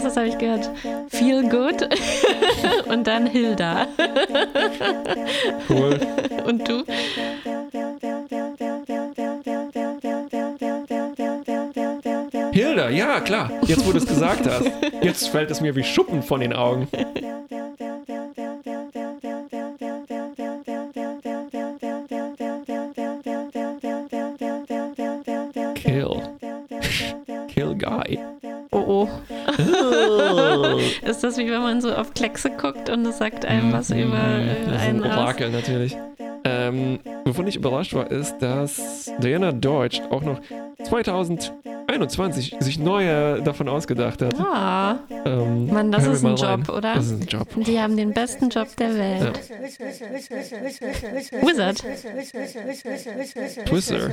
erstes habe ich gehört Feel Good und dann Hilda. Cool. Und du? Hilda, ja, klar. Jetzt, wo du es gesagt hast. Jetzt fällt es mir wie Schuppen von den Augen. Kill Guy. Oh. Ist das wie wenn man so auf Kleckse guckt und es sagt einem was über einen ein Orakel natürlich. Wovon ich überrascht war, ist, dass Diana Deutsch auch noch 2021 sich neue davon ausgedacht hat. Ah, Mann, das ist ein Job, oder? Das ist ein Job. Die haben den besten Job der Welt. Ja. Wizard. Twister.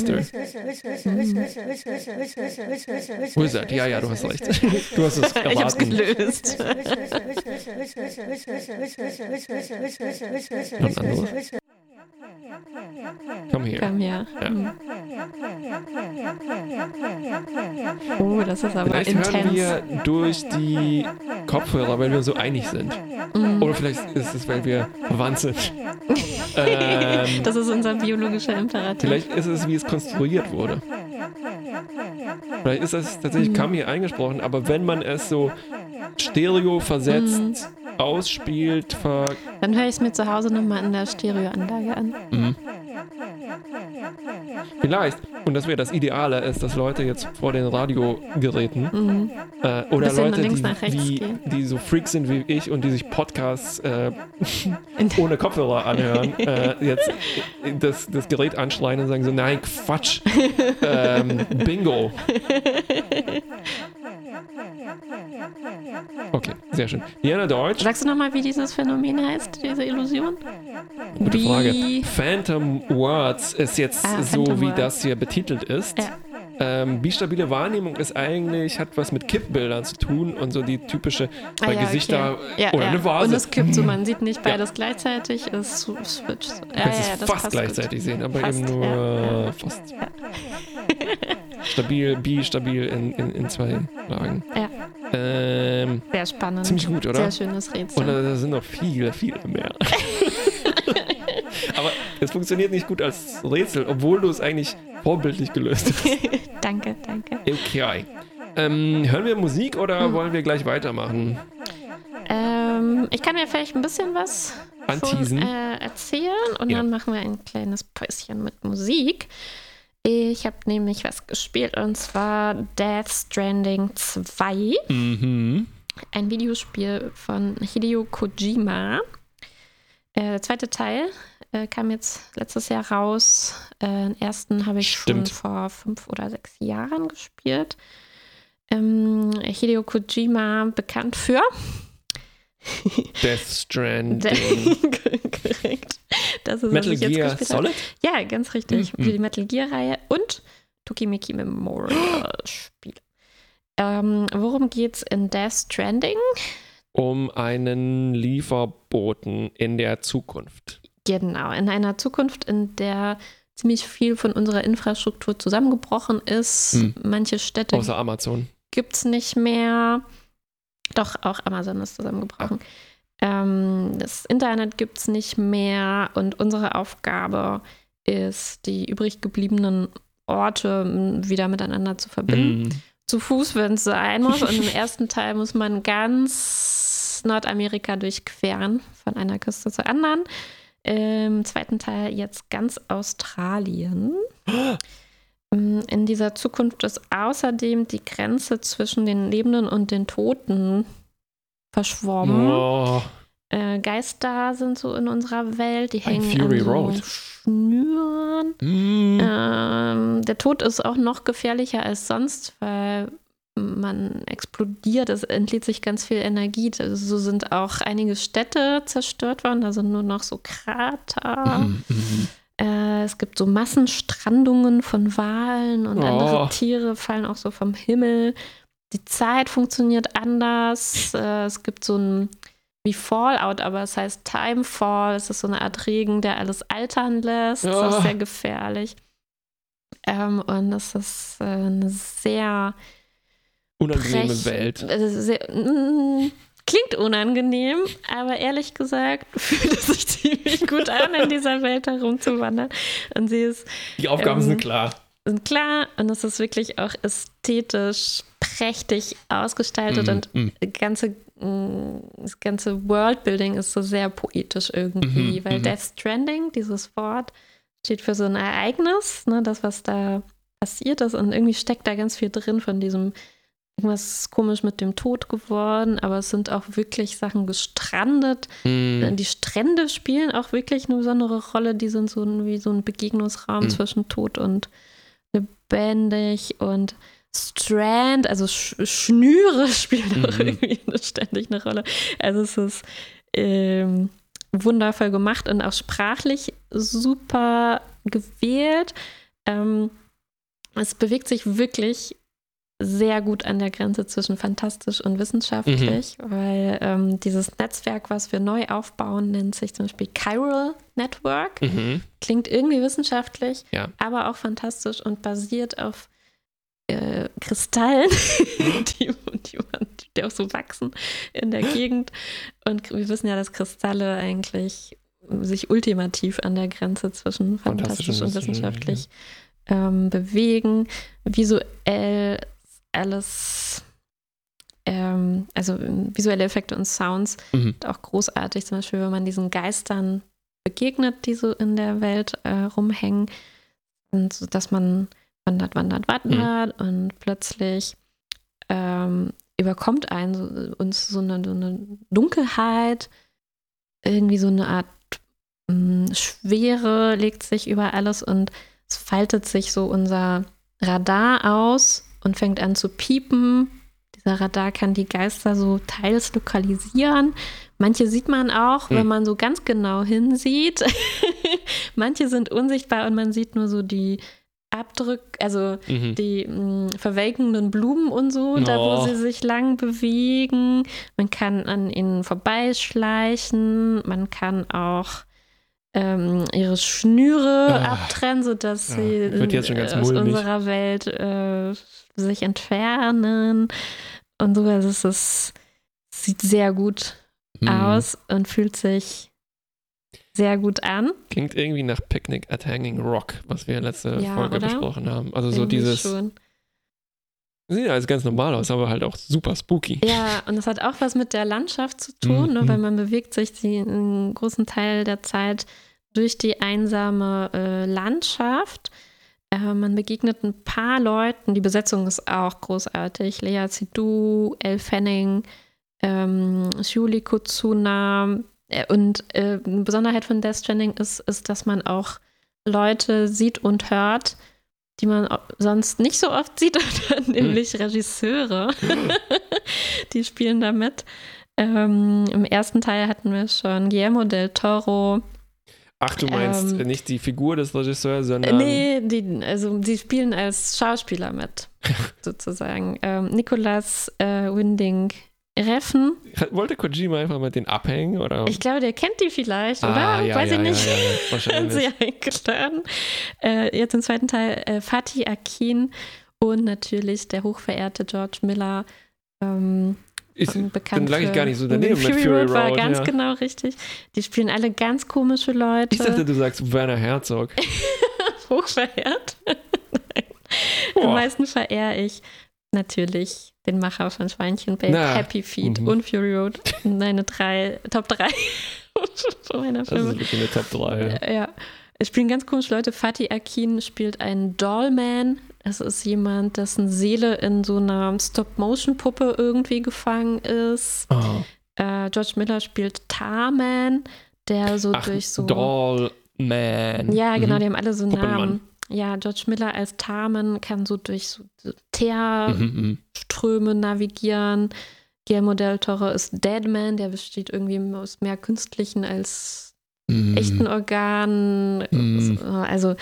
Wizard, ja, du hast recht. Du hast es erraten. Ich hab's gelöst. Und andere. Komm her. Komm her. Ja. Oh, das ist aber Vielleicht intens. hören wir durch die Kopfhörer, weil wir so einig sind. Oder vielleicht ist es, weil wir verwandt sind. Das ist unser biologischer Imperativ. Vielleicht ist es, wie es konstruiert wurde. Vielleicht ist das tatsächlich kaum hier eingesprochen, aber wenn man es so stereo versetzt, ausspielt, dann höre ich es mir zu Hause nochmal in der Stereoanlage an. Vielleicht, und das wäre das Ideale, ist, dass Leute jetzt vor den Radiogeräten oder Leute, die so Freaks sind wie ich und die sich Podcasts ohne Kopfhörer anhören, jetzt das Gerät anschreien und sagen so, nein, Quatsch, Bingo. Okay, sehr schön. Diana Deutsch. Sagst du nochmal, wie dieses Phänomen heißt, diese Illusion? Gute Frage. Phantom Words ist jetzt so, Phantom wie Words. das hier betitelt ist. Ja. Bistabile Wahrnehmung ist eigentlich, hat was mit Kippbildern zu tun und so die typische Gesichter oder eine Vase. Und es kippt so, man sieht nicht beides gleichzeitig, es switcht. Du kannst es fast gleichzeitig sehen, aber fast, eben nur fast. Ja. Stabil in zwei Lagen. Ja. Sehr spannend. Ziemlich gut, oder? Sehr schönes Rätsel. Und da sind noch viele mehr. Aber es funktioniert nicht gut als Rätsel, obwohl du es eigentlich vorbildlich gelöst hast. Danke. Okay. Hören wir Musik oder wollen wir gleich weitermachen? Ich kann mir vielleicht ein bisschen was anteasen erzählen und dann machen wir ein kleines Päuschen mit Musik. Ich habe nämlich was gespielt und zwar Death Stranding 2. Ein Videospiel von Hideo Kojima. Der zweite Teil kam jetzt letztes Jahr raus. Den ersten habe ich schon vor 5 oder 6 Jahren gespielt. Hideo Kojima bekannt für Death Stranding. Korrekt. Das ist, Metal Gear Solid? Ja, ganz richtig. Für die Metal Gear-Reihe und Tokimeki Memorial Spiel. Worum geht's in Death Stranding? Um einen Lieferboten in der Zukunft. Genau, in einer Zukunft, in der ziemlich viel von unserer Infrastruktur zusammengebrochen ist. Manche Städte außer Amazon gibt's nicht mehr. Doch, auch Amazon ist zusammengebrochen. Das Internet gibt es nicht mehr und unsere Aufgabe ist, die übrig gebliebenen Orte wieder miteinander zu verbinden. Zu Fuß, wenn es sein muss. Und im ersten Teil muss man ganz Nordamerika durchqueren, von einer Küste zur anderen. Im zweiten Teil jetzt ganz Australien. In dieser Zukunft ist außerdem die Grenze zwischen den Lebenden und den Toten verschwommen. Oh. Geister sind so in unserer Welt, die hängen Fury an so Road. Schnüren. Der Tod ist auch noch gefährlicher als sonst, weil man explodiert, es entlädt sich ganz viel Energie. Also so sind auch einige Städte zerstört worden, da sind nur noch so Krater. Es gibt so Massenstrandungen von Walen und andere Tiere fallen auch so vom Himmel. Die Zeit funktioniert anders. Es gibt so ein wie Fallout, aber es heißt Timefall. Es ist so eine Art Regen, der alles altern lässt. Das ist sehr gefährlich. Und es ist eine sehr unangenehme Welt. Klingt unangenehm, aber ehrlich gesagt fühlt es sich ziemlich gut an, in dieser Welt herumzuwandern. Und die Aufgaben sind klar. Und es ist wirklich auch ästhetisch prächtig ausgestaltet und das ganze Worldbuilding ist so sehr poetisch irgendwie, weil Death Stranding, dieses Wort, steht für so ein Ereignis, ne, das, was da passiert ist, und irgendwie steckt da ganz viel drin von diesem, irgendwas ist komisch mit dem Tod geworden, aber es sind auch wirklich Sachen gestrandet. Die Strände spielen auch wirklich eine besondere Rolle, die sind so wie so ein Begegnungsraum zwischen Tod und lebendig, und Strand, also Schnüre spielen auch irgendwie ständig eine Rolle. Also es ist wundervoll gemacht und auch sprachlich super gewählt. Es bewegt sich wirklich sehr gut an der Grenze zwischen fantastisch und wissenschaftlich, weil dieses Netzwerk, was wir neu aufbauen, nennt sich zum Beispiel Chiral Network. Klingt irgendwie wissenschaftlich, aber auch fantastisch und basiert auf Kristallen, die auch so wachsen in der Gegend. Und wir wissen ja, dass Kristalle eigentlich sich ultimativ an der Grenze zwischen fantastisch und wissenschaftlich bewegen. Visuell alles, also visuelle Effekte und Sounds, auch großartig. Zum Beispiel, wenn man diesen Geistern begegnet, die so in der Welt rumhängen, und so, dass man wandert und plötzlich überkommt uns so eine Dunkelheit, irgendwie so eine Art Schwere legt sich über alles und es faltet sich so unser Radar aus und fängt an zu piepen. Dieser Radar kann die Geister so teils lokalisieren. Manche sieht man auch, wenn man so ganz genau hinsieht. Manche sind unsichtbar und man sieht nur so die Abdrücke, also die verwelkenden Blumen und so, da wo sie sich lang bewegen. Man kann an ihnen vorbeischleichen. Man kann auch ihre Schnüre abtrennen, sodass sie aus unserer Welt sich entfernen und so. Also es sieht sehr gut aus und fühlt sich sehr gut an. Klingt irgendwie nach Picnic at Hanging Rock, was wir letzte Folge besprochen haben. Also so dieses schon. Sieht ja alles ganz normal aus, aber halt auch super spooky. Ja, und das hat auch was mit der Landschaft zu tun, ne, weil man bewegt sich einen großen Teil der Zeit durch die einsame Landschaft. Man begegnet ein paar Leuten. Die Besetzung ist auch großartig. Lea Seydoux, Elle Fanning, Shuli Kutsuna. Und eine Besonderheit von Death Stranding ist, dass man auch Leute sieht und hört, die man sonst nicht so oft sieht, nämlich Regisseure. Die spielen da mit. Im ersten Teil hatten wir schon Guillermo del Toro. Ach, du meinst nicht die Figur des Regisseurs, sondern... Nee, die spielen als Schauspieler mit, sozusagen. Nicolas Winding Refn. Wollte Kojima einfach mit denen abhängen, oder? Ich glaube, der kennt die vielleicht, oder? Ja, Weiß ich nicht. Ja, wahrscheinlich. Haben sie eingeladen. Jetzt im zweiten Teil Fatih Akin und natürlich der hochverehrte George Miller. Dann lag ich gar nicht so daneben mit Fury Road. War ganz genau richtig. Die spielen alle ganz komische Leute. Ich dachte, du sagst Werner Herzog. Hochverehrt? Nein. Am meisten verehre ich natürlich den Macher von Schweinchen Babe, Happy Feet und Fury Road. Meine Top 3 von meiner Filme. Das ist wirklich eine Top 3. Ja. Es spielen ganz komische Leute. Fatih Akin spielt einen Dollman. Das ist jemand, dessen Seele in so einer Stop-Motion-Puppe irgendwie gefangen ist. George Miller spielt Tarman, der so durch so... Dollman. Ja, genau, die haben alle so Namen. Ja, George Miller als Tarman kann so durch so Teerströme navigieren. Guillermo del Toro ist Deadman, der besteht irgendwie aus mehr künstlichen als echten Organen. Also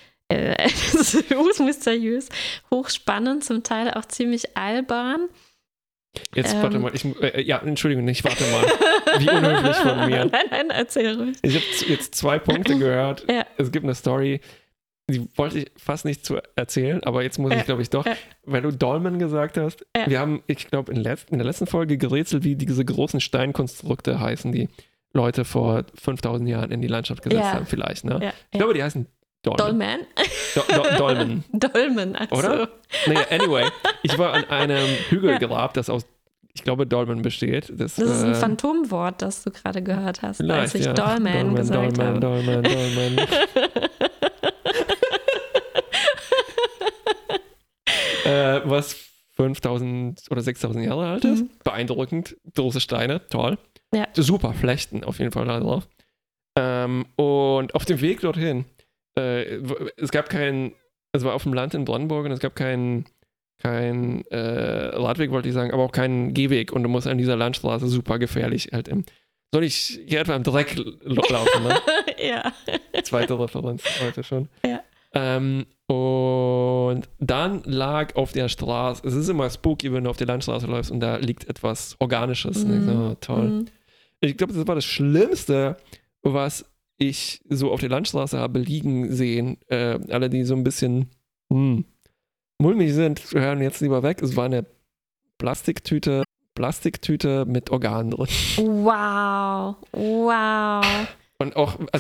mysteriös, hochspannend, zum Teil auch ziemlich albern. Jetzt warte mal, Entschuldigung, nicht warte mal. Wie unhöflich von mir. Nein, erzähl ruhig. Ich habe jetzt 2 Punkte gehört. Ja. Es gibt eine Story. die wollte ich fast nicht zu erzählen, aber jetzt muss ich, glaube ich, doch, weil du Dolmen gesagt hast. Wir haben, ich glaube, in der letzten Folge gerätselt, wie diese großen Steinkonstrukte heißen, die Leute vor 5000 Jahren in die Landschaft gesetzt haben, vielleicht. Ne? Ich glaube, die heißen Dolmen. Dolmen. Dolmen, also. Oder? Naja, anyway, ich war an einem Hügelgrab, das aus, ich glaube, Dolmen besteht. Das ist ein Phantomwort, das du gerade gehört hast, als ich Dolmen gesagt habe. Dolmen. Was 5000 oder 6000 Jahre alt ist. Beeindruckend. Große Steine, toll. Ja. Super Flechten auf jeden Fall da drauf. Und auf dem Weg dorthin, es gab es war auf dem Land in Brandenburg und es gab keinen Radweg, wollte ich sagen, aber auch keinen Gehweg und du musst an dieser Landstraße super gefährlich halt soll ich hier etwa im Dreck laufen, ne? Ja. Zweite Referenz heute schon. Ja. Und dann lag auf der Straße, es ist immer spooky, wenn du auf der Landstraße läufst und da liegt etwas Organisches. Und ich so, oh, toll. Ich glaube, das war das Schlimmste, was ich so auf der Landstraße habe liegen sehen. Alle, die so ein bisschen mulmig sind, hören jetzt lieber weg. Es war eine Plastiktüte mit Organen drin. Wow. Und auch,